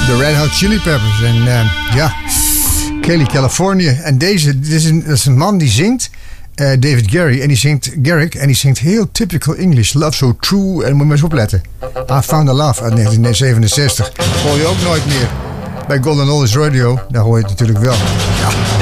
De Red Hot Chili Peppers. En ja, Kelly California. En dat is een man die zingt. David Garrick. En die zingt heel typical English. Love so true. En moet je maar eens opletten. I Found a Love uit 1967. Hoor je ook nooit meer. Bij Golden Oldies Radio. Daar hoor je het natuurlijk wel.